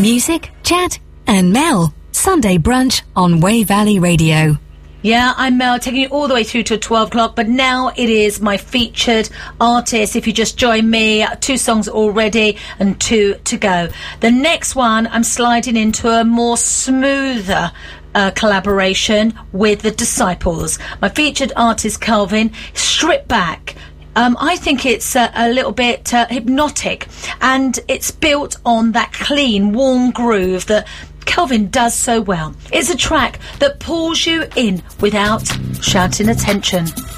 Music, chat and Mel. Sunday brunch on Way Valley Radio. Yeah, I'm Mel, taking you all the way through to 12 o'clock, but now it is my featured artist. If you just join me, 2 songs already and 2 to go. The next one, I'm sliding into a more smoother collaboration with The Disciples. My featured artist, Calvin, stripped back. I think it's a little bit hypnotic, and it's built on that clean, warm groove that Calvin does so well. It's a track that pulls you in without shouting attention.